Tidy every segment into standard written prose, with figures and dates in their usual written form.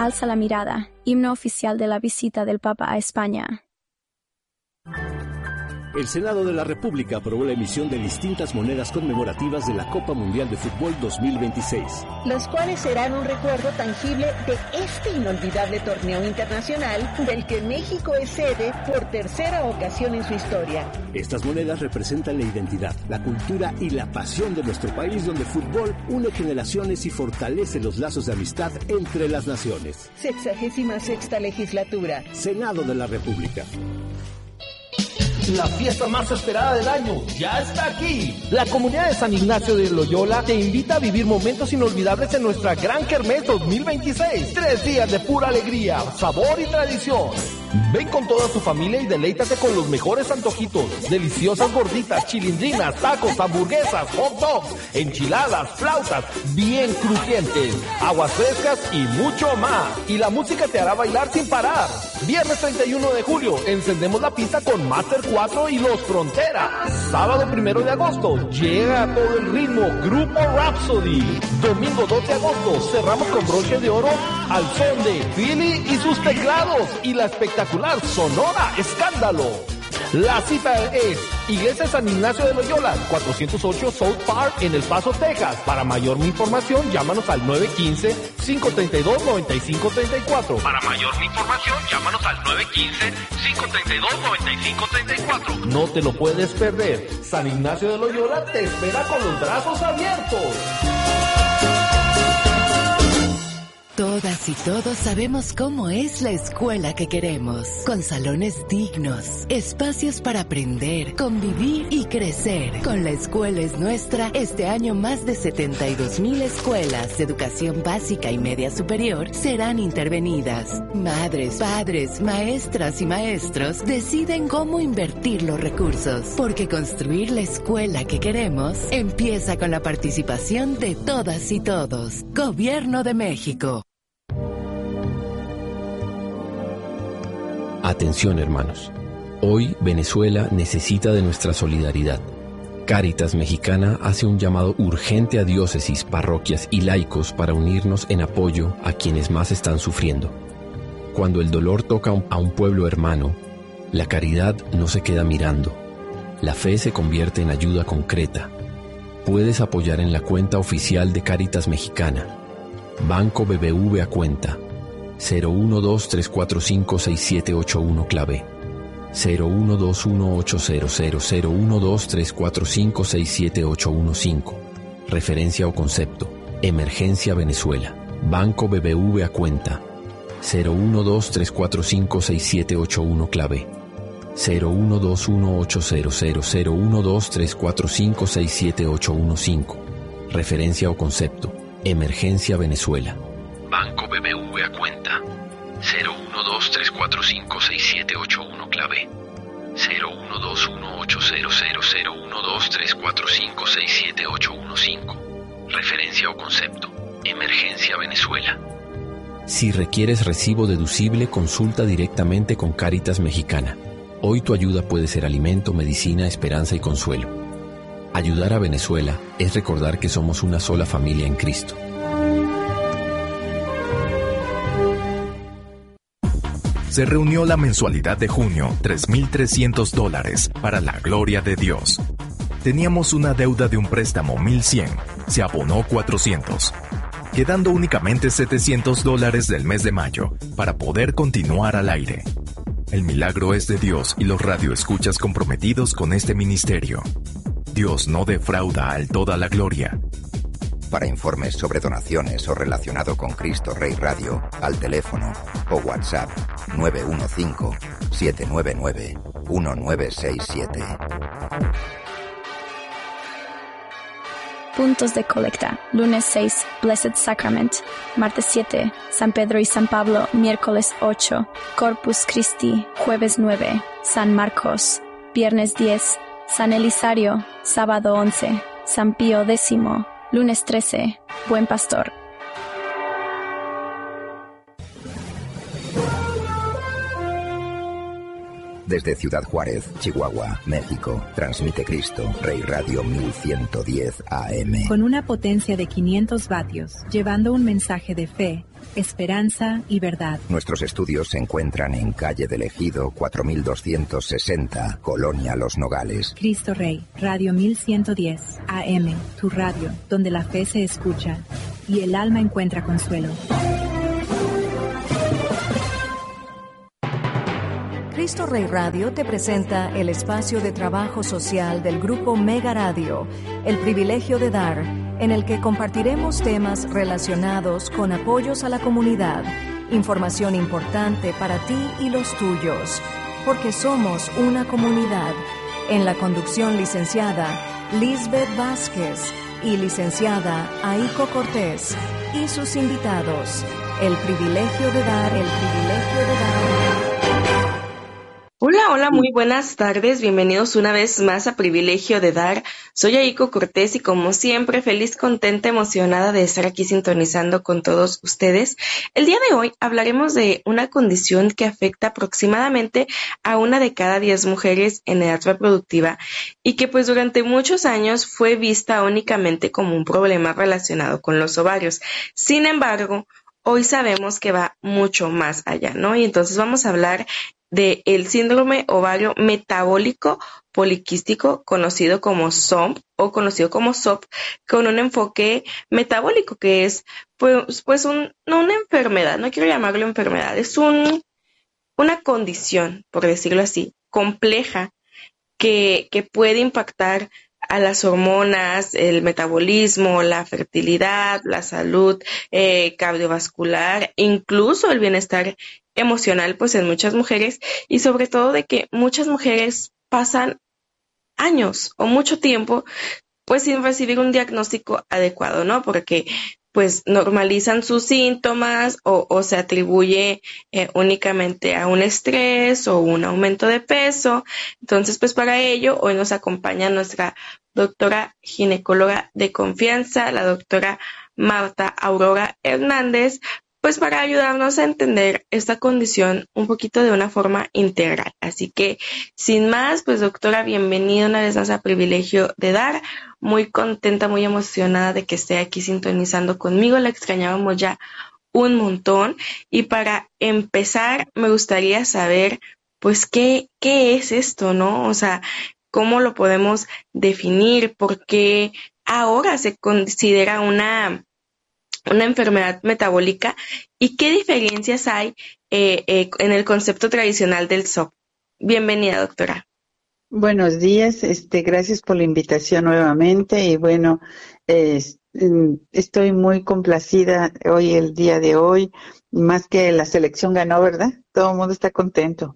Alza la mirada, himno oficial de la visita del Papa a España. El Senado de la República aprobó la emisión de distintas monedas conmemorativas de la Copa Mundial de Fútbol 2026. Las cuales serán un recuerdo tangible de este inolvidable torneo internacional del que México es sede por tercera ocasión en su historia. Estas monedas representan la identidad, la cultura y la pasión de nuestro país, donde el fútbol une generaciones y fortalece los lazos de amistad entre las naciones. 66ª legislatura. Senado de la República. La fiesta más esperada del año ya está aquí. La comunidad de San Ignacio de Loyola te invita a vivir momentos inolvidables en nuestra Gran Kermés 2026. 3 días de pura alegría, sabor y tradición. Ven con toda tu familia y deleítate con los mejores antojitos, deliciosas gorditas, chilindrinas, tacos, hamburguesas, hot dogs, enchiladas, flautas, bien crujientes, aguas frescas y mucho más. Y la música te hará bailar sin parar. Viernes 31 de julio, encendemos la pista con Master 4 y Los Fronteras. Sábado 1 de agosto, llega a todo el ritmo Grupo Rhapsody. Domingo 2 de agosto, cerramos con broche de oro al son de Philly y sus teclados y la espectacular Sonora Escándalo. La cita es Iglesia San Ignacio de Loyola, 408 South Park en El Paso, Texas. Para mayor información, llámanos al 915-532-9534. Para mayor información, llámanos al 915-532-9534. No te lo puedes perder. San Ignacio de Loyola te espera con los brazos abiertos. Todas y todos sabemos cómo es la escuela que queremos, con salones dignos, espacios para aprender, convivir y crecer. Con La Escuela es Nuestra, este año más de 72,000 escuelas de educación básica y media superior serán intervenidas. Madres, padres, maestras y maestros deciden cómo invertir los recursos, porque construir la escuela que queremos empieza con la participación de todas y todos. Gobierno de México. Atención, hermanos. Hoy Venezuela necesita de nuestra solidaridad. Cáritas Mexicana hace un llamado urgente a diócesis, parroquias y laicos para unirnos en apoyo a quienes más están sufriendo. Cuando el dolor toca a un pueblo hermano, la caridad no se queda mirando. La fe se convierte en ayuda concreta. Puedes apoyar en la cuenta oficial de Cáritas Mexicana. Banco BBV a cuenta 012-345-6781 clave 012-18000-012-345-67815. Referencia o concepto: Emergencia Venezuela. Banco BBV a cuenta 012-345-6781 clave 012-18000-012-345-67815. Referencia o concepto: Emergencia Venezuela. Banco BBV a cuenta 012-345-6781 clave 012-18000-012-345-67815. Referencia o concepto: Emergencia Venezuela. Si requieres recibo deducible, consulta directamente con Cáritas Mexicana. Hoy tu ayuda puede ser alimento, medicina, esperanza y consuelo. Ayudar a Venezuela es recordar que somos una sola familia en Cristo. Se reunió la mensualidad de junio, $3,300 para la gloria de Dios. Teníamos una deuda de un préstamo $1,100, se abonó $400, quedando únicamente $700 del mes de mayo para poder continuar al aire. El milagro es de Dios y los radioescuchas comprometidos con este ministerio. Dios no defrauda al toda la gloria. Para informes sobre donaciones o relacionado con Cristo Rey Radio, al teléfono o WhatsApp 915-799-1967. Puntos de colecta. Lunes 6, Blessed Sacrament. Martes 7, San Pedro y San Pablo. Miércoles 8, Corpus Christi. Jueves 9, San Marcos. Viernes 10, San Elisario. Sábado 11, San Pío X. Lunes 13, Buen Pastor. Desde Ciudad Juárez, Chihuahua, México, transmite Cristo Rey Radio 1110 AM. Con una potencia de 500 vatios, llevando un mensaje de fe, esperanza y verdad. Nuestros estudios se encuentran en calle del Ejido 4260, Colonia Los Nogales. Cristo Rey, Radio 1110 AM, tu radio, donde la fe se escucha y el alma encuentra consuelo. Cristo Rey Radio te presenta el espacio de trabajo social del Grupo Mega Radio, El Privilegio de Dar, en el que compartiremos temas relacionados con apoyos a la comunidad, información importante para ti y los tuyos, porque somos una comunidad. En la conducción licenciada Lisbeth Vázquez y licenciada Aiko Cortés y sus invitados. El Privilegio de Dar, El Privilegio de Dar. Hola, muy buenas tardes, bienvenidos una vez más a Privilegio de Dar. Soy Aiko Cortés y como siempre feliz, contenta, emocionada de estar aquí sintonizando con todos ustedes. El día de hoy hablaremos de una condición que afecta aproximadamente a 1 de cada 10 mujeres en edad reproductiva y que pues durante muchos años fue vista únicamente como un problema relacionado con los ovarios. Sin embargo, hoy sabemos que va mucho más allá, ¿no? Y entonces vamos a hablar de el síndrome ovario metabólico poliquístico, conocido como SOMP o conocido como SOP, con un enfoque metabólico que es pues no una enfermedad, no quiero llamarlo enfermedad, es una condición, por decirlo así, compleja que puede impactar a las hormonas, el metabolismo, la fertilidad, la salud cardiovascular, incluso el bienestar emocional pues en muchas mujeres, y sobre todo de que muchas mujeres pasan años o mucho tiempo pues sin recibir un diagnóstico adecuado, ¿no? Porque pues normalizan sus síntomas o se atribuye únicamente a un estrés o un aumento de peso. Entonces pues para ello hoy nos acompaña nuestra doctora ginecóloga de confianza, la doctora Marta Aurora Hernández, pues para ayudarnos a entender esta condición un poquito de una forma integral. Así que, sin más, pues doctora, bienvenida una vez más a Privilegio de Dar. Muy contenta, muy emocionada de que esté aquí sintonizando conmigo. La extrañábamos ya un montón. Y para empezar, me gustaría saber, pues, ¿qué es esto, no? O sea, ¿cómo lo podemos definir? ¿Por qué ahora se considera una enfermedad metabólica y qué diferencias hay en el concepto tradicional del SOP? Bienvenida, doctora. Buenos días, gracias por la invitación nuevamente y bueno, estoy muy complacida hoy, el día de hoy, más que la selección ganó, ¿verdad? Todo el mundo está contento.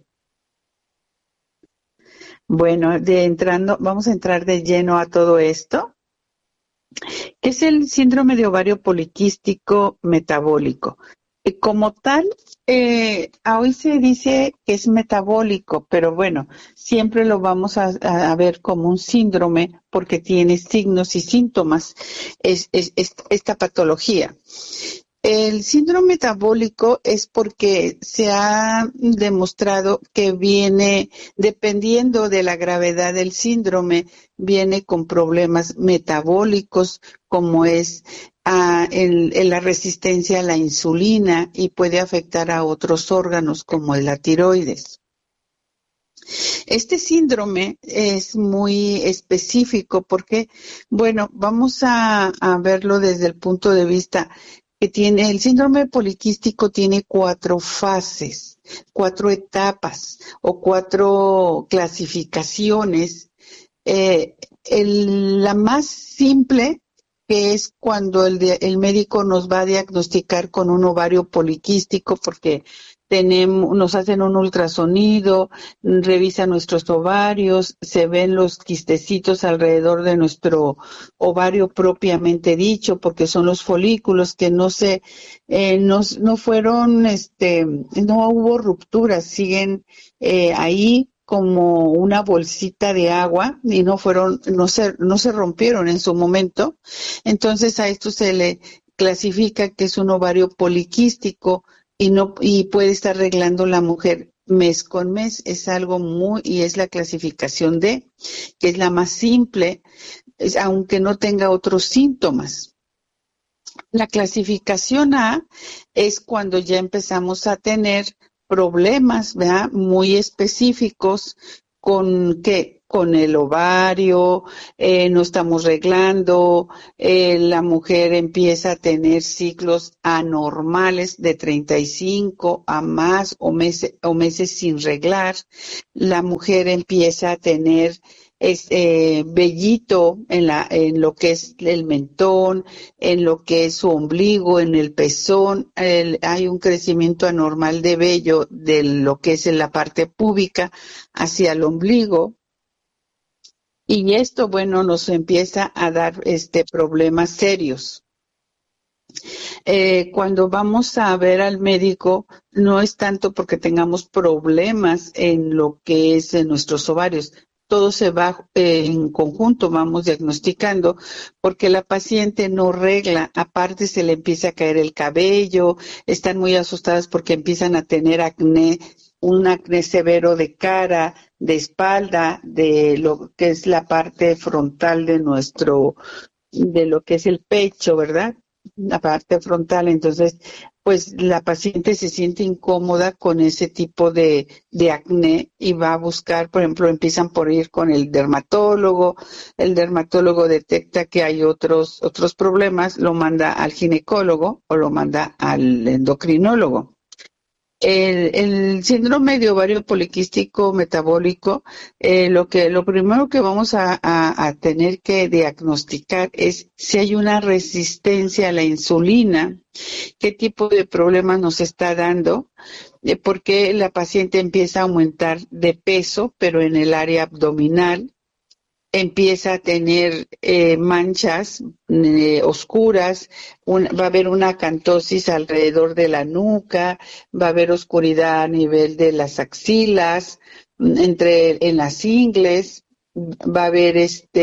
Bueno, vamos a entrar de lleno a todo esto. ¿Qué es el síndrome de ovario poliquístico metabólico? Como tal, hoy se dice que es metabólico, pero bueno, siempre lo vamos a ver como un síndrome porque tiene signos y síntomas, esta patología. El síndrome metabólico es porque se ha demostrado que viene, dependiendo de la gravedad del síndrome, viene con problemas metabólicos como es la resistencia a la insulina y puede afectar a otros órganos como la tiroides. Este síndrome es muy específico porque, bueno, vamos a verlo desde el punto de vista que tiene el síndrome poliquístico, tiene 4 fases, 4 etapas o 4 clasificaciones. La más simple, que es cuando el médico nos va a diagnosticar con un ovario poliquístico, porque nos hacen un ultrasonido, revisan nuestros ovarios, se ven los quistecitos alrededor de nuestro ovario propiamente dicho, porque son los folículos que no fueron, no hubo rupturas, siguen ahí como una bolsita de agua y no se rompieron en su momento. Entonces a esto se le clasifica que es un ovario poliquístico y puede estar arreglando la mujer mes con mes. Es algo y es la clasificación D, que es la más simple, aunque no tenga otros síntomas. La clasificación A es cuando ya empezamos a tener problemas, ¿verdad?, muy específicos con el ovario, no estamos reglando, la mujer empieza a tener ciclos anormales de 35 a más o meses sin reglar, la mujer empieza a tener vellito en lo que es el mentón, en lo que es su ombligo, en el pezón, hay un crecimiento anormal de vello de lo que es en la parte púbica hacia el ombligo. Y esto, bueno, nos empieza a dar problemas serios. Cuando vamos a ver al médico, no es tanto porque tengamos problemas en lo que es en nuestros ovarios. Todo se va en conjunto, vamos diagnosticando, porque la paciente no regla, aparte se le empieza a caer el cabello, están muy asustadas porque empiezan a tener acné, un acné severo de cara, de espalda, de lo que es la parte frontal de lo que es el pecho, ¿verdad? La parte frontal. Entonces, pues la paciente se siente incómoda con ese tipo de acné y va a buscar, por ejemplo, empiezan por ir con el dermatólogo detecta que hay otros problemas, lo manda al ginecólogo o lo manda al endocrinólogo. El síndrome de ovario poliquístico metabólico, lo primero que vamos a tener que diagnosticar es si hay una resistencia a la insulina, qué tipo de problemas nos está dando, porque la paciente empieza a aumentar de peso, pero en el área abdominal, empieza a tener manchas oscuras, va a haber una acantosis alrededor de la nuca, va a haber oscuridad a nivel de las axilas, en las ingles, va a haber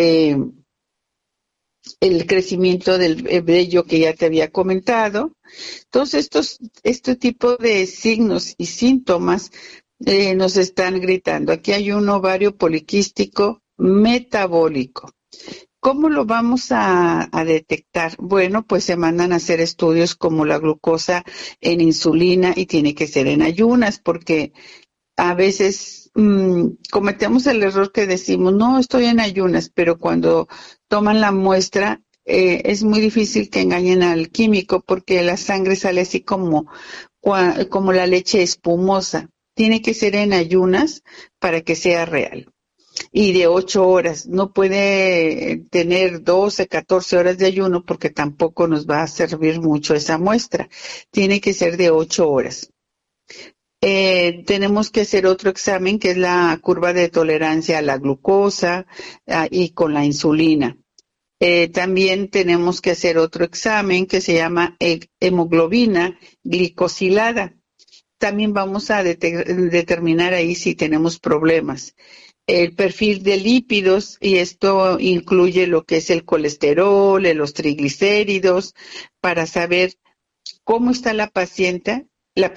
el crecimiento del vello que ya te había comentado. Entonces, este tipo de signos y síntomas nos están gritando. Aquí hay un ovario poliquístico metabólico. ¿Cómo lo vamos a detectar? Bueno, pues se mandan a hacer estudios como la glucosa en insulina y tiene que ser en ayunas porque a veces cometemos el error que decimos, no, estoy en ayunas, pero cuando toman la muestra es muy difícil que engañen al químico porque la sangre sale así como la leche espumosa. Tiene que ser en ayunas para que sea real. Y de 8 horas, no puede tener 12, 14 horas de ayuno porque tampoco nos va a servir mucho esa muestra. Tiene que ser de 8 horas. Tenemos que hacer otro examen que es la curva de tolerancia a la glucosa y con la insulina. También tenemos que hacer otro examen que se llama hemoglobina glicosilada. También vamos a determinar ahí si tenemos problemas. El perfil de lípidos, y esto incluye lo que es el colesterol, los triglicéridos, para saber cómo está la paciente,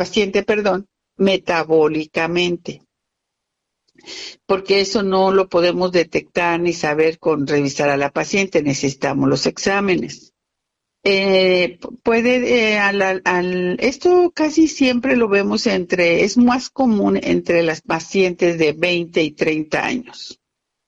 metabólicamente. Porque eso no lo podemos detectar ni saber con revisar a la paciente, necesitamos los exámenes. Esto casi siempre lo vemos es más común entre las pacientes de 20 y 30 años.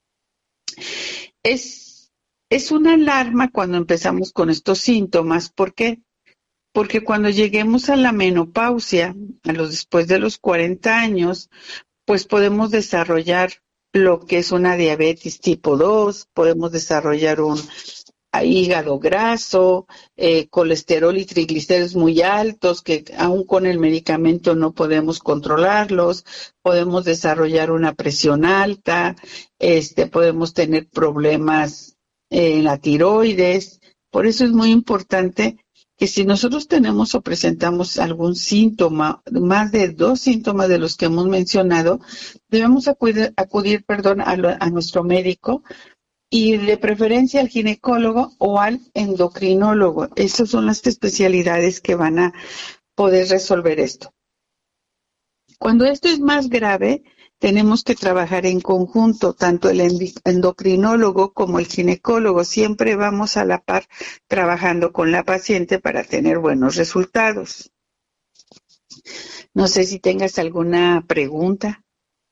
Es una alarma cuando empezamos con estos síntomas. ¿Por qué? Porque cuando lleguemos a la menopausia, después de los 40 años, pues podemos desarrollar lo que es una diabetes tipo 2, podemos desarrollar un hígado graso, colesterol y triglicéridos muy altos que aún con el medicamento no podemos controlarlos, podemos desarrollar una presión alta, podemos tener problemas en la tiroides. Por eso es muy importante que si nosotros tenemos o presentamos algún síntoma, más de 2 síntomas de los que hemos mencionado, debemos acudir a nuestro médico y de preferencia al ginecólogo o al endocrinólogo. Esas son las especialidades que van a poder resolver esto. Cuando esto es más grave, tenemos que trabajar en conjunto, tanto el endocrinólogo como el ginecólogo. Siempre vamos a la par trabajando con la paciente para tener buenos resultados. No sé si tengas alguna pregunta.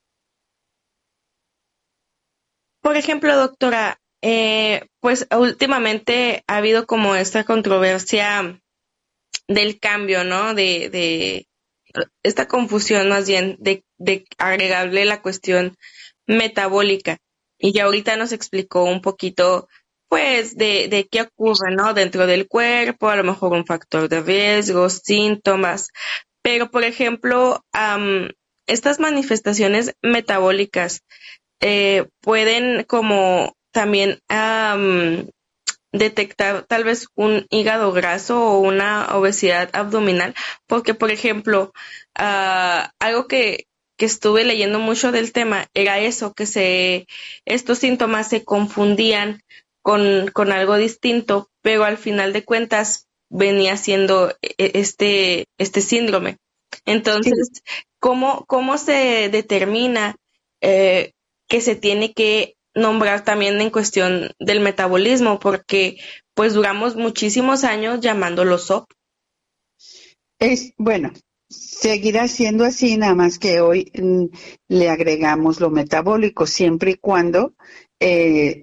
Por ejemplo, doctora, pues últimamente ha habido como esta controversia del cambio, ¿no? De esta confusión más bien de agregarle la cuestión metabólica. Y ya ahorita nos explicó un poquito, pues, de qué ocurre, ¿no? Dentro del cuerpo, a lo mejor un factor de riesgo, síntomas. Pero, por ejemplo, estas manifestaciones metabólicas pueden como también detectar tal vez un hígado graso o una obesidad abdominal, porque por ejemplo, algo que estuve leyendo mucho del tema era eso, que estos síntomas se confundían con algo distinto, pero al final de cuentas venía siendo este síndrome. Entonces, sí. ¿Cómo se determina que se tiene que nombrar también en cuestión del metabolismo? Porque pues duramos muchísimos años llamándolo SOP. Bueno, seguirá siendo así, nada más que hoy le agregamos lo metabólico, siempre y cuando ¿qué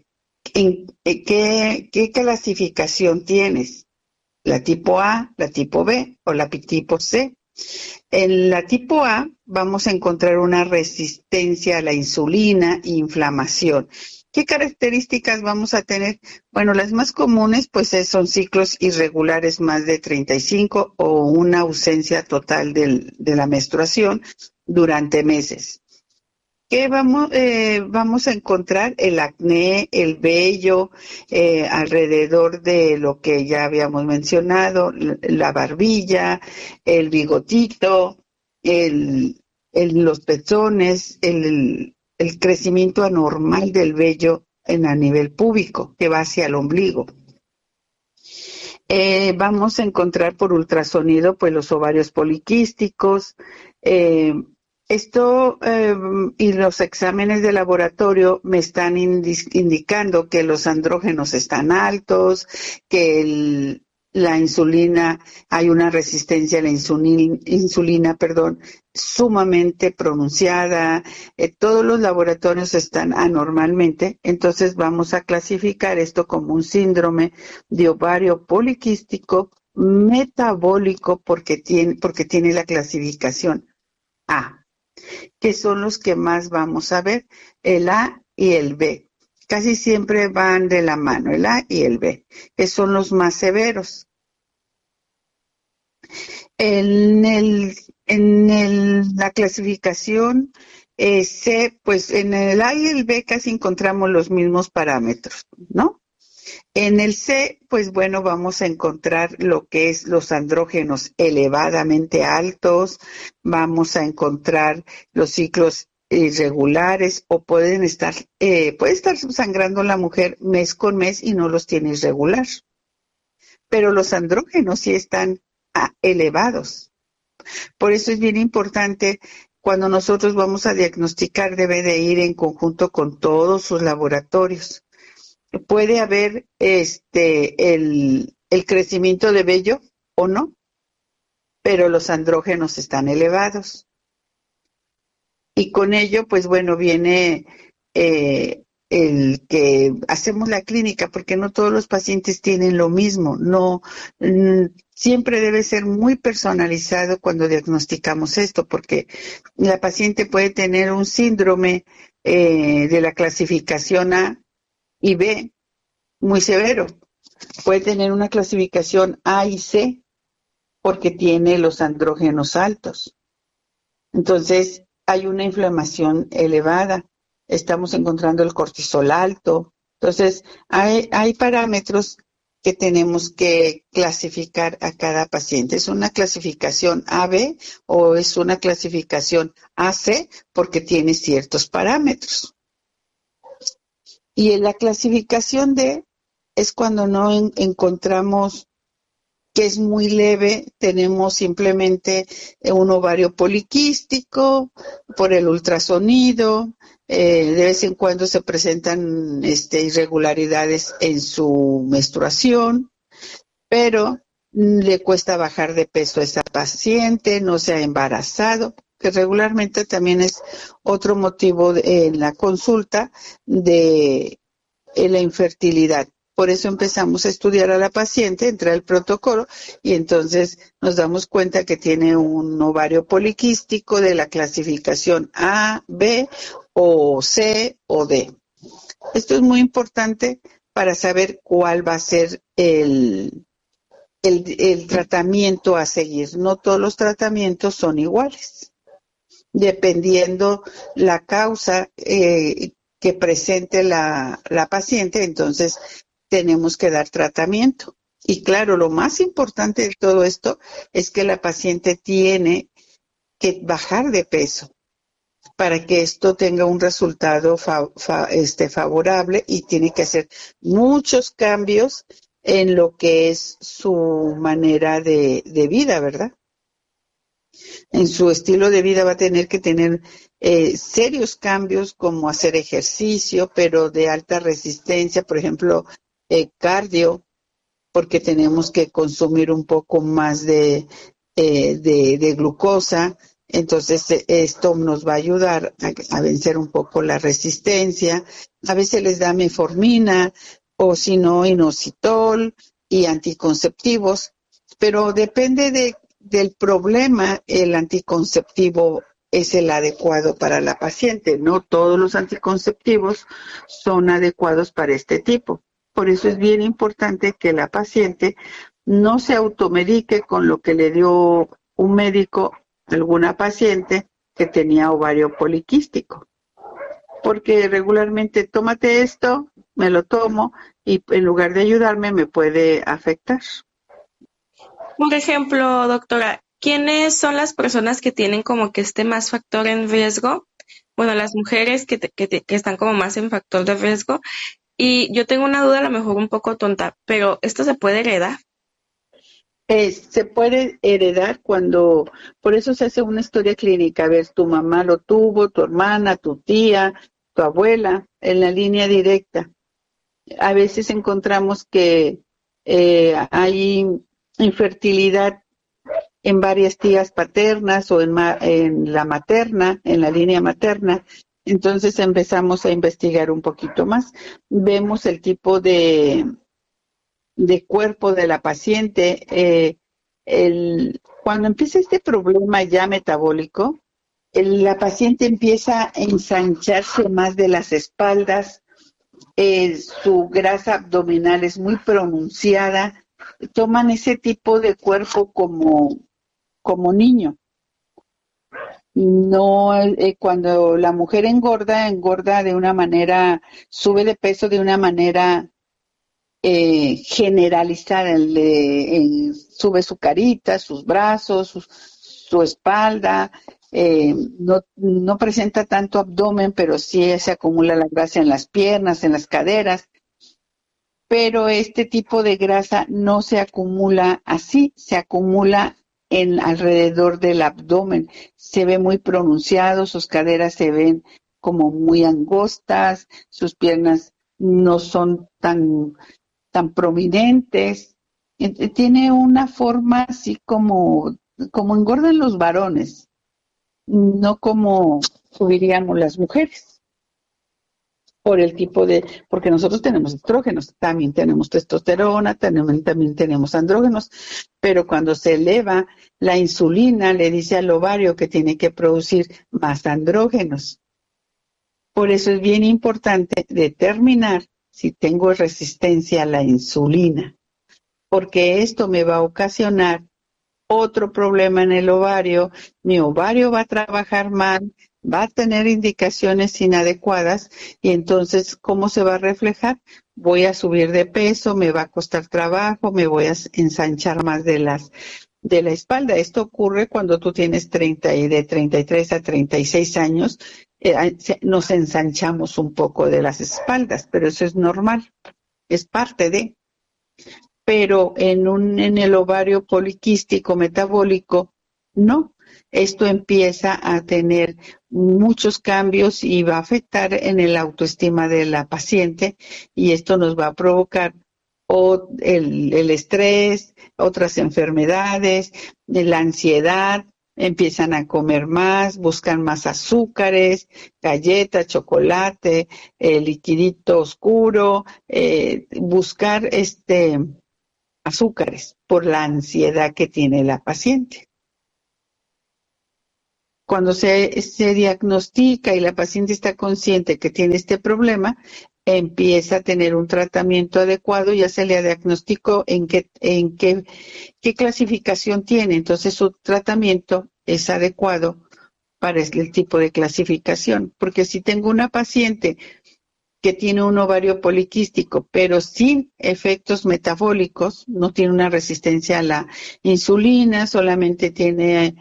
clasificación tienes? ¿La tipo A, la tipo B o la tipo C? En la tipo A vamos a encontrar una resistencia a la insulina e inflamación. ¿Qué características vamos a tener? Bueno, las más comunes pues son ciclos irregulares más de 35 o una ausencia total de la menstruación durante meses. ¿Qué vamos a encontrar? El acné, el vello, alrededor de lo que ya habíamos mencionado, la barbilla, el bigotito, los pezones, el crecimiento anormal del vello a nivel púbico, que va hacia el ombligo. Vamos a encontrar por ultrasonido pues los ovarios poliquísticos, esto y los exámenes de laboratorio me están indicando que los andrógenos están altos, que la insulina, hay una resistencia a la insulina, sumamente pronunciada. Todos los laboratorios están anormalmente, entonces vamos a clasificar esto como un síndrome de ovario poliquístico metabólico porque tiene la clasificación A, que son los que más vamos a ver, el A y el B. Casi siempre van de la mano, el A y el B, que son los más severos. La clasificación C, pues en el A y el B casi encontramos los mismos parámetros, ¿no? En el C, pues bueno, vamos a encontrar lo que es los andrógenos elevadamente altos, vamos a encontrar los ciclos irregulares o puede estar sangrando la mujer mes con mes y no los tiene irregular. Pero los andrógenos sí están elevados. Por eso es bien importante, cuando nosotros vamos a diagnosticar, debe de ir en conjunto con todos sus laboratorios. Puede haber el crecimiento de vello o no, pero los andrógenos están elevados. Y con ello, pues bueno, viene el que hacemos la clínica, porque no todos los pacientes tienen lo mismo. No, siempre debe ser muy personalizado cuando diagnosticamos esto, porque la paciente puede tener un síndrome de la clasificación A y B muy severo. Puede tener una clasificación A y C porque tiene los andrógenos altos. Entonces, hay una inflamación elevada. Estamos encontrando el cortisol alto. Entonces, hay parámetros que tenemos que clasificar a cada paciente. ¿Es una clasificación AB o es una clasificación AC? Porque tiene ciertos parámetros. Y en la clasificación D es cuando no encontramos que es muy leve, tenemos simplemente un ovario poliquístico por el ultrasonido, de vez en cuando se presentan irregularidades en su menstruación, pero le cuesta bajar de peso a esa paciente, no se ha embarazado, que regularmente también es otro motivo en la consulta de la infertilidad. Por eso empezamos a estudiar a la paciente, entra el protocolo y entonces nos damos cuenta que tiene un ovario poliquístico de la clasificación A, B o C o D. Esto es muy importante para saber cuál va a ser el tratamiento a seguir. No todos los tratamientos son iguales, dependiendo la causa que presente la paciente, entonces tenemos que dar tratamiento. Y claro, lo más importante de todo esto es que la paciente tiene que bajar de peso para que esto tenga un resultado favorable, y tiene que hacer muchos cambios en lo que es su manera de vida, ¿verdad? En su estilo de vida va a tener que tener serios cambios, como hacer ejercicio, pero de alta resistencia, por ejemplo, cardio, porque tenemos que consumir un poco más de glucosa. Entonces esto nos va a ayudar a vencer un poco la resistencia. A veces les da metformina o si no inositol y anticonceptivos, pero depende del problema. El anticonceptivo es el adecuado para la paciente. No todos los anticonceptivos son adecuados para este tipo. Por eso es bien importante que la paciente no se automedique con lo que le dio un médico a alguna paciente que tenía ovario poliquístico. Porque regularmente, tómate esto, me lo tomo, y en lugar de ayudarme me puede afectar. Por ejemplo, doctora, ¿quiénes son las personas que tienen como que más factor en riesgo? Bueno, las mujeres que están como más en factor de riesgo. Y yo tengo una duda, a lo mejor un poco tonta, pero ¿esto se puede heredar? Se puede heredar por eso se hace una historia clínica. A ver, tu mamá lo tuvo, tu hermana, tu tía, tu abuela, en la línea directa. A veces encontramos que hay infertilidad en varias tías paternas o en la materna, en la línea materna. Entonces empezamos a investigar un poquito más. Vemos el tipo de cuerpo de la paciente. Cuando empieza este problema ya metabólico, la paciente empieza a ensancharse más de las espaldas, su grasa abdominal es muy pronunciada, toman ese tipo de cuerpo como niño. No, cuando la mujer engorda de una manera, sube de peso de una manera generalizada, sube su carita, sus brazos, su espalda, no presenta tanto abdomen, pero sí se acumula la grasa en las piernas, en las caderas. Pero este tipo de grasa no se acumula así, se acumula alrededor del abdomen. Se ve muy pronunciado, sus caderas se ven como muy angostas, sus piernas no son tan prominentes. Tiene una forma así como engordan los varones, no como diríamos las mujeres. Por el tipo porque nosotros tenemos estrógenos, también tenemos testosterona, también tenemos andrógenos, pero cuando se eleva la insulina, le dice al ovario que tiene que producir más andrógenos. Por eso es bien importante determinar si tengo resistencia a la insulina, porque esto me va a ocasionar otro problema en el ovario. Mi ovario va a trabajar mal, va a tener indicaciones inadecuadas, y entonces, ¿cómo se va a reflejar? Voy a subir de peso, me va a costar trabajo, me voy a ensanchar más de la espalda. Esto ocurre cuando tú tienes de 33 a 36 años, nos ensanchamos un poco de las espaldas, pero eso es normal, es parte de. pero en el ovario poliquístico metabólico no. Esto empieza a tener muchos cambios y va a afectar en el autoestima de la paciente, y esto nos va a provocar el estrés, otras enfermedades, la ansiedad. Empiezan a comer más, buscan más azúcares, galletas, chocolate, liquidito oscuro, buscar azúcares por la ansiedad que tiene la paciente. Cuando se diagnostica y la paciente está consciente que tiene este problema, empieza a tener un tratamiento adecuado. Ya se le diagnosticó en qué clasificación tiene, entonces su tratamiento es adecuado para el tipo de clasificación. Porque si tengo una paciente que tiene un ovario poliquístico, pero sin efectos metabólicos, no tiene una resistencia a la insulina, solamente tiene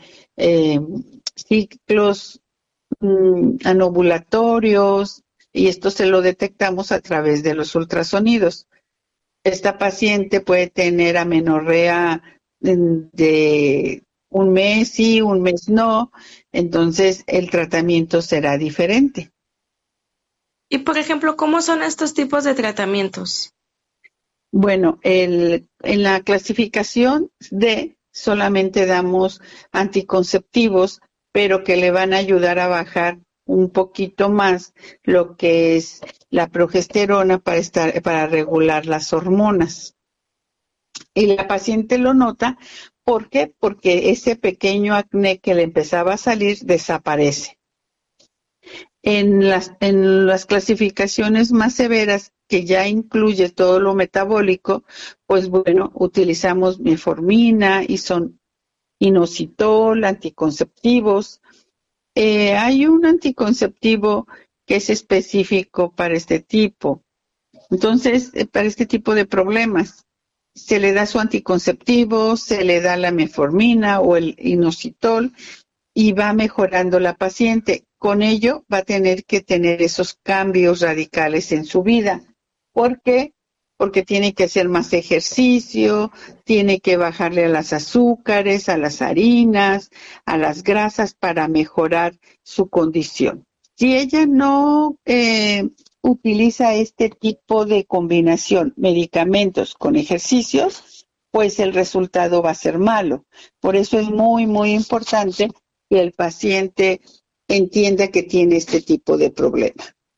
ciclos anovulatorios, y esto se lo detectamos a través de los ultrasonidos. Esta paciente puede tener amenorrea de un mes sí, un mes no, entonces el tratamiento será diferente. Y, por ejemplo, ¿cómo son estos tipos de tratamientos? Bueno, en la clasificación D solamente damos anticonceptivos, pero que le van a ayudar a bajar un poquito más lo que es la progesterona para regular las hormonas. Y la paciente lo nota, ¿por qué? Porque ese pequeño acné que le empezaba a salir desaparece. En las clasificaciones más severas, que ya incluye todo lo metabólico, pues bueno, utilizamos metformina, inositol, anticonceptivos. Hay un anticonceptivo que es específico para este tipo. Entonces, para este tipo de problemas, se le da su anticonceptivo, se le da la metformina o el inositol y va mejorando la paciente. Con ello va a tener que tener esos cambios radicales en su vida. ¿Por qué? Porque tiene que hacer más ejercicio, tiene que bajarle a las azúcares, a las harinas, a las grasas para mejorar su condición. Si ella no utiliza este tipo de combinación, medicamentos con ejercicios, pues el resultado va a ser malo. Por eso es muy, muy importante que el paciente entienda que tiene este tipo de problema.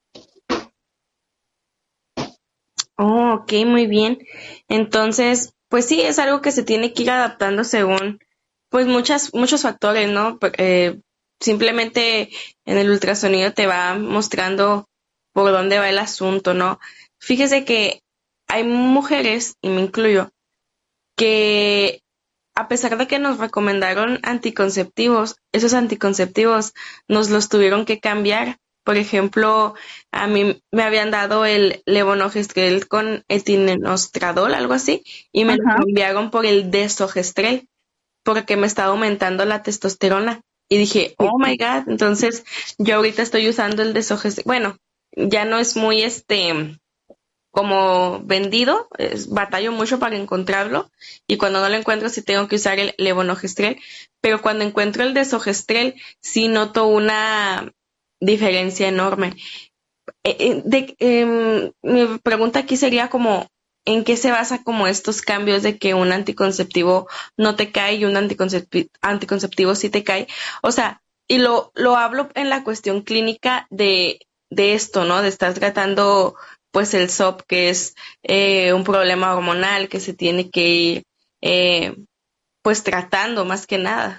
Oh, ok, muy bien. Entonces, pues sí, es algo que se tiene que ir adaptando según, pues muchos factores, ¿no? Simplemente en el ultrasonido te va mostrando por dónde va el asunto, ¿no? Fíjese que hay mujeres, y me incluyo, que a pesar de que nos recomendaron anticonceptivos, esos anticonceptivos nos los tuvieron que cambiar. Por ejemplo, a mí me habían dado el levonorgestrel con etinostradol, algo así, y me lo cambiaron por el desogestrel, porque me estaba aumentando la testosterona. Y dije, oh my God, entonces yo ahorita estoy usando el desogestrel. Bueno, ya no es muy como vendido, batallo mucho para encontrarlo, y cuando no lo encuentro sí tengo que usar el levonorgestrel, pero cuando encuentro el desogestrel sí noto una diferencia enorme. Mi pregunta aquí sería como, ¿en qué se basa como estos cambios de que un anticonceptivo no te cae y un anticonceptivo sí te cae? O sea, y lo hablo en la cuestión clínica de esto, ¿no? De estar tratando pues el SOP, que es un problema hormonal que se tiene que ir pues tratando más que nada.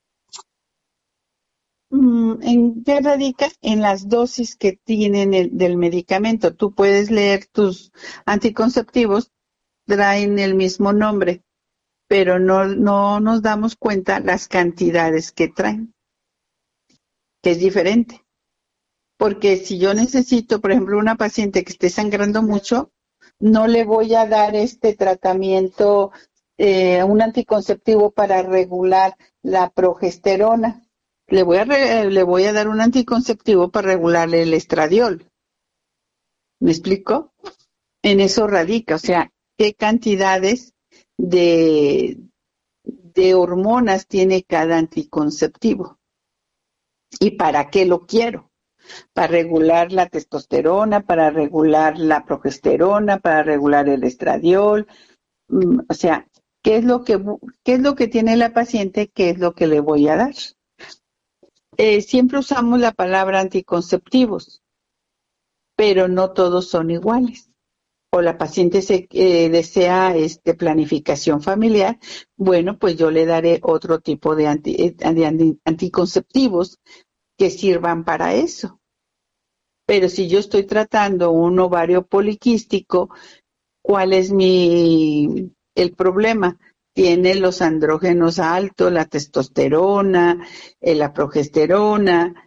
¿En qué radica? En las dosis que tienen del medicamento. Tú puedes leer tus anticonceptivos, traen el mismo nombre, pero no nos damos cuenta las cantidades que traen, que es diferente. Porque si yo necesito, por ejemplo, una paciente que esté sangrando mucho, no le voy a dar este tratamiento, un anticonceptivo para regular la progesterona. Le voy a dar un anticonceptivo para regular el estradiol. ¿Me explico? En eso radica, o sea, qué cantidades de hormonas tiene cada anticonceptivo y para qué lo quiero. Para regular la testosterona, para regular la progesterona, para regular el estradiol, o sea, ¿qué es lo que tiene la paciente? ¿Qué es lo que le voy a dar? Siempre usamos la palabra anticonceptivos, pero no todos son iguales. O la paciente desea planificación familiar, bueno, pues yo le daré otro tipo de anticonceptivos que sirvan para eso. Pero si yo estoy tratando un ovario poliquístico, ¿cuál es el problema? Tiene los andrógenos altos, la testosterona, la progesterona,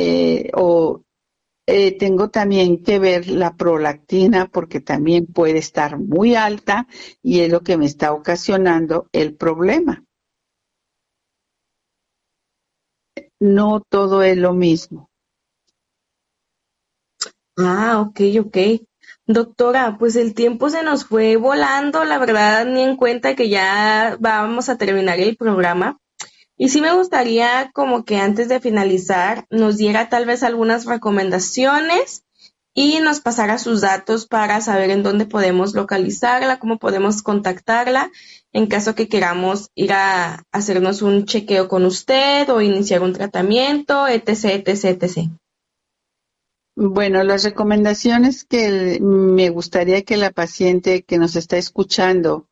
tengo también que ver la prolactina porque también puede estar muy alta y es lo que me está ocasionando el problema. No todo es lo mismo. Ok. Doctora, pues el tiempo se nos fue volando, la verdad, ni en cuenta que ya vamos a terminar el programa. Y sí me gustaría como que antes de finalizar nos diera tal vez algunas recomendaciones y nos pasara sus datos para saber en dónde podemos localizarla, cómo podemos contactarla en caso que queramos ir a hacernos un chequeo con usted o iniciar un tratamiento, etc. Bueno, las recomendaciones que me gustaría que la paciente que nos está escuchando,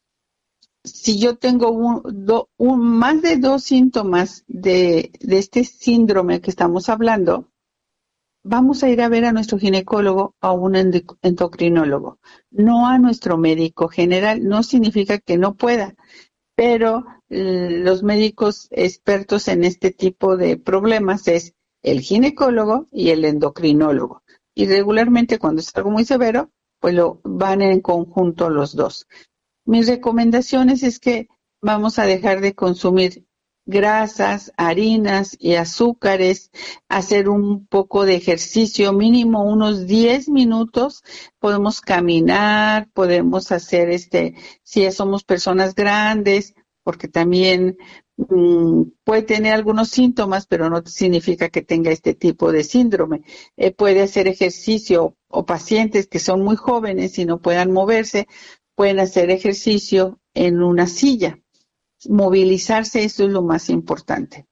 si yo tengo más de 2 síntomas de este síndrome que estamos hablando, vamos a ir a ver a nuestro ginecólogo o a un endocrinólogo, no a nuestro médico general. No significa que no pueda, pero los médicos expertos en este tipo de problemas es el ginecólogo y el endocrinólogo. Y regularmente cuando es algo muy severo, pues lo van en conjunto los dos. Mis recomendaciones es que vamos a dejar de consumir grasas, harinas y azúcares, hacer un poco de ejercicio, mínimo unos 10 minutos, podemos caminar, podemos hacer si ya somos personas grandes, porque también puede tener algunos síntomas, pero no significa que tenga este tipo de síndrome. Puede hacer ejercicio, o pacientes que son muy jóvenes y no puedan moverse, pueden hacer ejercicio en una silla. Movilizarse, eso es lo más importante.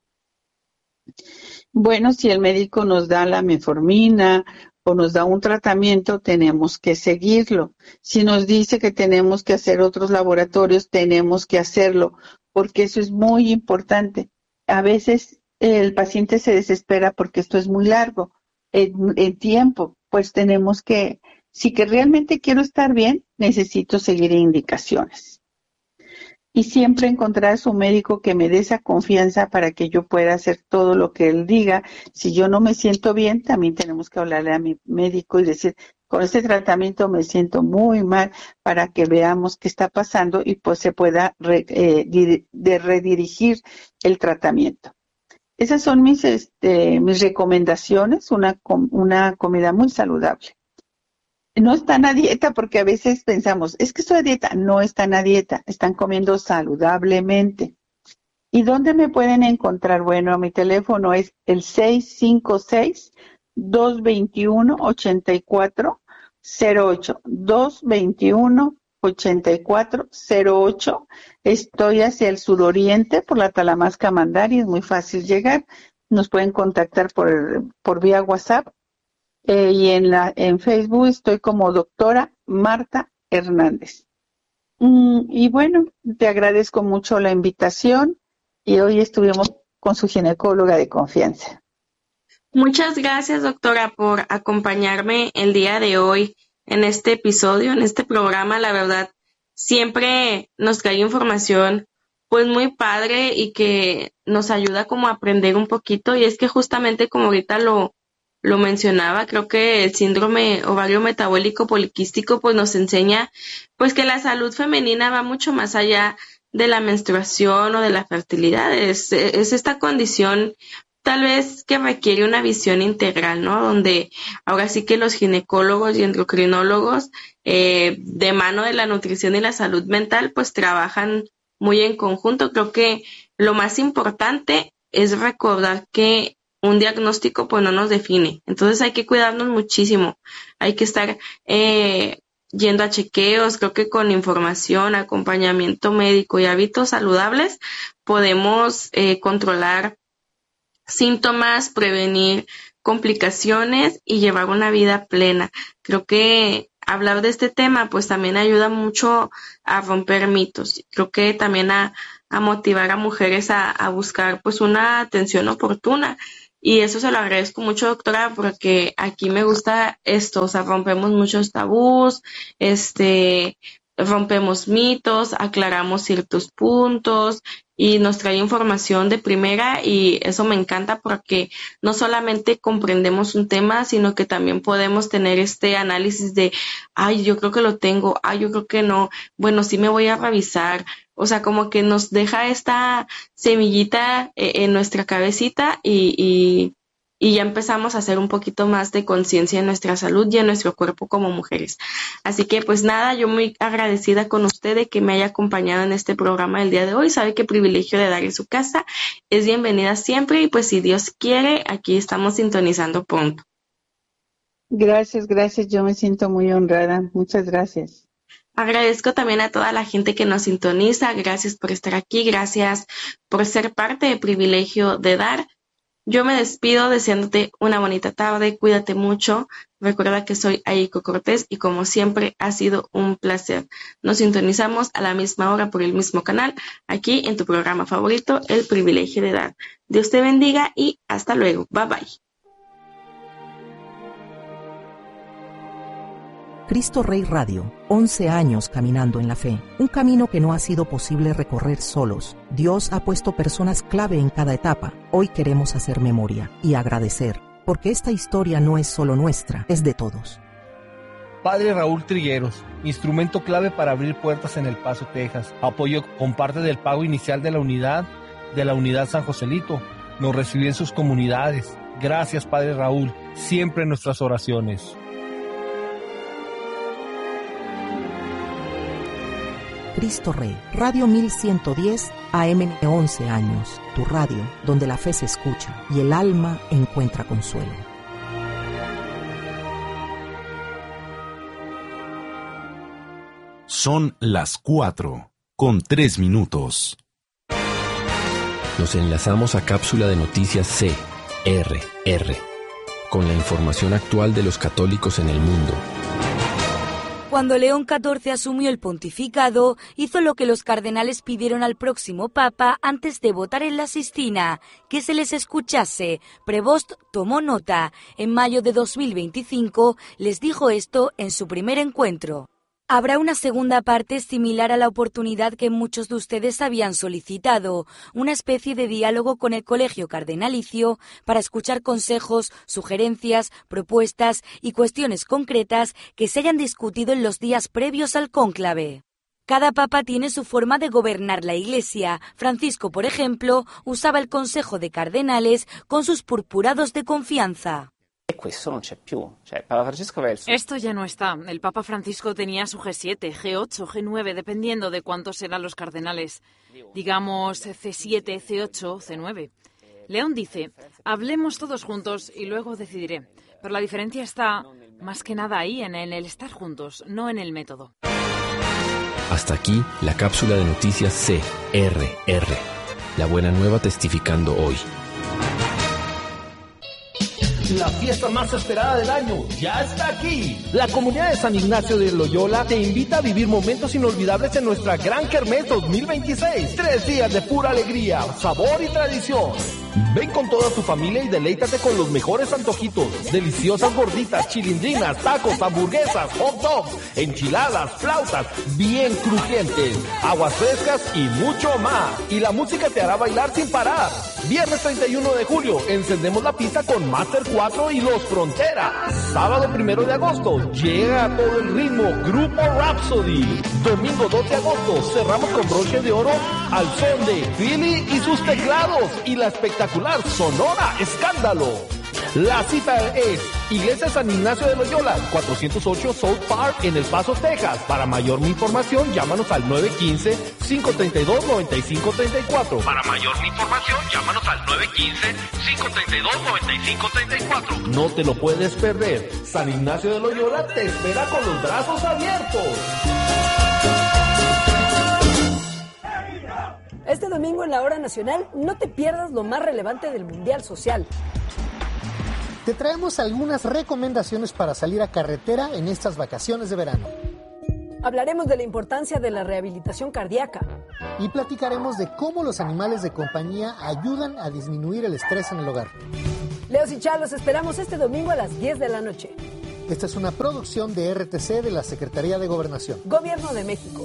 Bueno, si el médico nos da la metformina o nos da un tratamiento, tenemos que seguirlo. Si nos dice que tenemos que hacer otros laboratorios, tenemos que hacerlo, porque eso es muy importante. A veces el paciente se desespera porque esto es muy largo en tiempo, pues tenemos que, si que realmente quiero estar bien, necesito seguir indicaciones. Y siempre encontrar a su médico que me dé esa confianza para que yo pueda hacer todo lo que él diga. Si yo no me siento bien, también tenemos que hablarle a mi médico y decir, con este tratamiento me siento muy mal, para que veamos qué está pasando y pues se pueda redirigir el tratamiento. Esas son mis recomendaciones, una comida muy saludable. No están a dieta porque a veces pensamos, es que estoy a dieta. No están a dieta, están comiendo saludablemente. ¿Y dónde me pueden encontrar? Bueno, mi teléfono es el 656-221-8408. 221-8408. Estoy hacia el suroriente por la Talamasca Mandari, es muy fácil llegar. Nos pueden contactar por vía WhatsApp. Y en Facebook estoy como doctora Marta Hernández. Y bueno, te agradezco mucho la invitación y hoy estuvimos con su ginecóloga de confianza. Muchas gracias, doctora, por acompañarme el día de hoy en este episodio, en este programa. La verdad, siempre nos trae información pues muy padre y que nos ayuda como a aprender un poquito. Y es que justamente como ahorita lo mencionaba, creo que el síndrome ovario metabólico poliquístico pues nos enseña pues que la salud femenina va mucho más allá de la menstruación o de la fertilidad. Es esta condición tal vez que requiere una visión integral, ¿no? Donde ahora sí que los ginecólogos y endocrinólogos, de mano de la nutrición y la salud mental, pues trabajan muy en conjunto. Creo que lo más importante es recordar que un diagnóstico pues no nos define, entonces hay que cuidarnos muchísimo, hay que estar yendo a chequeos. Creo que con información, acompañamiento médico y hábitos saludables podemos controlar síntomas, prevenir complicaciones y llevar una vida plena. Creo que hablar de este tema pues también ayuda mucho a romper mitos. Creo que también a motivar a mujeres a buscar pues una atención oportuna. Y eso se lo agradezco mucho, doctora, porque aquí me gusta esto, o sea, rompemos muchos tabús, rompemos mitos, aclaramos ciertos puntos y nos trae información de primera, y eso me encanta porque no solamente comprendemos un tema, sino que también podemos tener este análisis de, ay, yo creo que lo tengo, ay, yo creo que no, bueno, sí me voy a revisar. O sea, como que nos deja esta semillita en nuestra cabecita y ya empezamos a hacer un poquito más de conciencia en nuestra salud y en nuestro cuerpo como mujeres. Así que pues nada, yo muy agradecida con usted de que me haya acompañado en este programa del día de hoy. Sabe que Privilegio de Dar en su casa es bienvenida siempre, y pues si Dios quiere, aquí estamos sintonizando pronto. Gracias, yo me siento muy honrada. Muchas gracias. Agradezco también a toda la gente que nos sintoniza. Gracias por estar aquí, gracias por ser parte de Privilegio de Dar. Yo me despido deseándote una bonita tarde, cuídate mucho. Recuerda que soy Aiko Cortés y como siempre ha sido un placer. Nos sintonizamos a la misma hora por el mismo canal, aquí en tu programa favorito, El Privilegio de Dar. Dios te bendiga y hasta luego. Bye bye. Cristo Rey Radio, 11 años caminando en la fe, un camino que no ha sido posible recorrer solos. Dios ha puesto personas clave en cada etapa. Hoy queremos hacer memoria y agradecer, porque esta historia no es solo nuestra, es de todos. Padre Raúl Trigueros, instrumento clave para abrir puertas en El Paso, Texas. Apoyo con parte del pago inicial de la unidad San Joselito. Nos recibió en sus comunidades. Gracias, Padre Raúl, siempre en nuestras oraciones. Cristo Rey, Radio 1110 AM, 11 años, tu radio donde la fe se escucha y el alma encuentra consuelo. Son las 4:03. Nos enlazamos a cápsula de noticias CRR, con la información actual de los católicos en el mundo. Cuando León XIV asumió el pontificado, hizo lo que los cardenales pidieron al próximo papa antes de votar en la Sistina, que se les escuchase. Prevost tomó nota. En mayo de 2025 les dijo esto en su primer encuentro. Habrá una segunda parte similar a la oportunidad que muchos de ustedes habían solicitado, una especie de diálogo con el Colegio Cardenalicio para escuchar consejos, sugerencias, propuestas y cuestiones concretas que se hayan discutido en los días previos al cónclave. Cada papa tiene su forma de gobernar la Iglesia. Francisco, por ejemplo, usaba el Consejo de Cardenales con sus purpurados de confianza. Esto ya no está. El Papa Francisco tenía su G7, G8, G9, dependiendo de cuántos eran los cardenales. Digamos C7, C8, C9. León dice, hablemos todos juntos y luego decidiré. Pero la diferencia está más que nada ahí, en el estar juntos, no en el método. Hasta aquí la cápsula de noticias CRR. La buena nueva testificando hoy. La fiesta más esperada del año ya está aquí. La comunidad de San Ignacio de Loyola te invita a vivir momentos inolvidables en nuestra Gran Kermés 2026. 3 días de pura alegría, sabor y tradición. Ven con toda tu familia y deleítate con los mejores antojitos, deliciosas gorditas, chilindrinas, tacos, hamburguesas, hot dogs, enchiladas, flautas, bien crujientes, aguas frescas y mucho más. Y la música te hará bailar sin parar. Viernes 31 de julio, encendemos la pista con Master 4 y Los Frontera. Sábado 1 de agosto, llega a todo el ritmo Grupo Rhapsody. Domingo 2 de agosto, cerramos con broche de oro al son de Philly y sus teclados y la espectacular espectacular Sonora Escándalo. La cita es Iglesia San Ignacio de Loyola, 408 South Park en El Paso, Texas. Para mayor información, llámanos al 915-532-9534. Para mayor información, llámanos al 915-532-9534. No te lo puedes perder. San Ignacio de Loyola te espera con los brazos abiertos. Este domingo en la Hora Nacional, no te pierdas lo más relevante del Mundial Social. Te traemos algunas recomendaciones para salir a carretera en estas vacaciones de verano. Hablaremos de la importancia de la rehabilitación cardíaca. Y platicaremos de cómo los animales de compañía ayudan a disminuir el estrés en el hogar. Leos y Chá, los esperamos este domingo a las 10 de la noche. Esta es una producción de RTC de la Secretaría de Gobernación. Gobierno de México.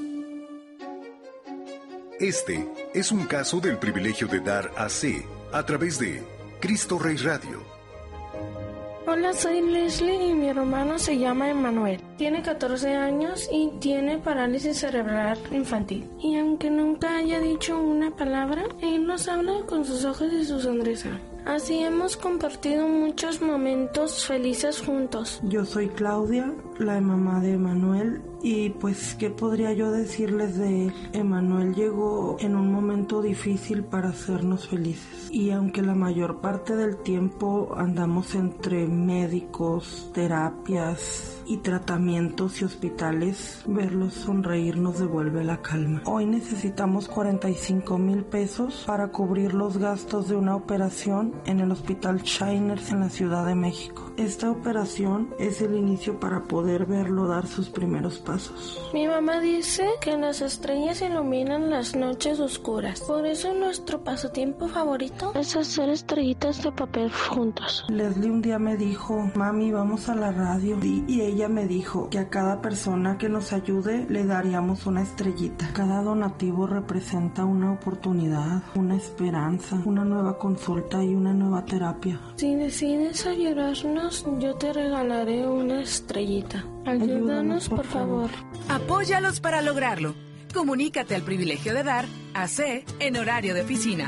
Este es un caso del privilegio de dar AC a través de Cristo Rey Radio. Hola, soy Leslie y mi hermano se llama Emanuel. Tiene 14 años y tiene parálisis cerebral infantil. Y aunque nunca haya dicho una palabra, él nos habla con sus ojos y su sonrisa. Así hemos compartido muchos momentos felices juntos. Yo soy Claudia, la mamá de Emanuel, y pues, ¿qué podría yo decirles de él? Emanuel llegó en un momento difícil para hacernos felices. Y aunque la mayor parte del tiempo andamos entre médicos, terapias y tratamientos y hospitales, verlos sonreír nos devuelve la calma. Hoy necesitamos 45,000 pesos para cubrir los gastos de una operación en el Hospital Shiners en la Ciudad de México. Esta operación es el inicio para poder verlo dar sus primeros pasos. Mi mamá dice que las estrellas iluminan las noches oscuras. Por eso nuestro pasatiempo favorito es hacer estrellitas de papel juntos. Leslie un día me dijo, mami, vamos a la radio. Y ella me dijo que a cada persona que nos ayude le daríamos una estrellita. Cada donativo representa una oportunidad, una esperanza, una nueva consulta y una nueva terapia. Si decides ayudarnos, yo te regalaré una estrellita. Ayúdanos, por favor. Apóyalos para lograrlo. Comunícate al privilegio de dar AC en horario de oficina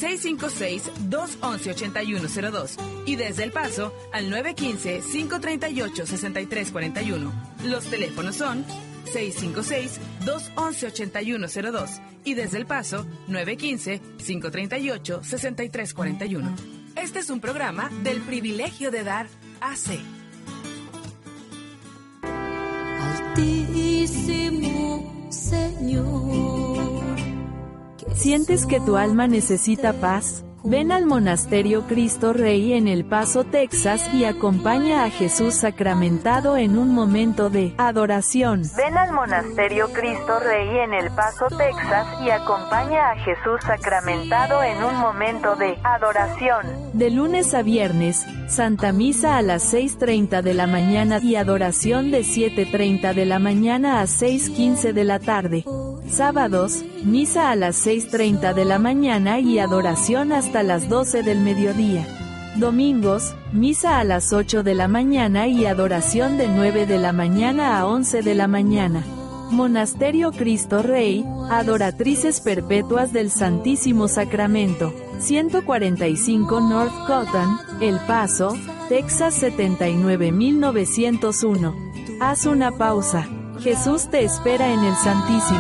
656-211-8102 y desde El Paso al 915-538-6341. Los teléfonos son 656-211-8102 y desde El Paso 915-538-6341. Este es un programa del privilegio de dar AC. Altísimo Señor. ¿Sientes que tu alma necesita paz? Ven al Monasterio Cristo Rey en El Paso, Texas y acompaña a Jesús sacramentado en un momento de adoración. Ven al Monasterio Cristo Rey en El Paso, Texas y acompaña a Jesús sacramentado en un momento de adoración. De lunes a viernes, Santa Misa a las 6:30 de la mañana y adoración de 7:30 de la mañana a 6:15 de la tarde. Sábados, misa a las 6:30 de la mañana y adoración hasta las 12 del mediodía. Domingos, misa a las 8 de la mañana y adoración de 9 de la mañana a 11 de la mañana. Monasterio Cristo Rey, Adoratrices Perpetuas del Santísimo Sacramento, 145 North Cotton, El Paso, Texas 79901. Haz una pausa. Jesús te espera en el Santísimo.